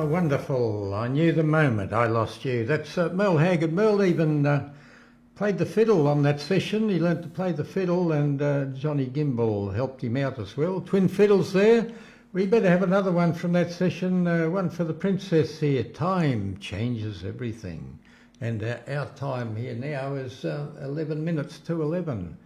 Oh, wonderful. I knew the moment I lost you. That's Merle Haggard. Merle even played the fiddle on that session. He learnt to play the fiddle, and Johnny Gimbel helped him out as well. Twin fiddles there. We better have another one from that session, one for the princess here. Time changes everything. And our time here now is 11 minutes to 11.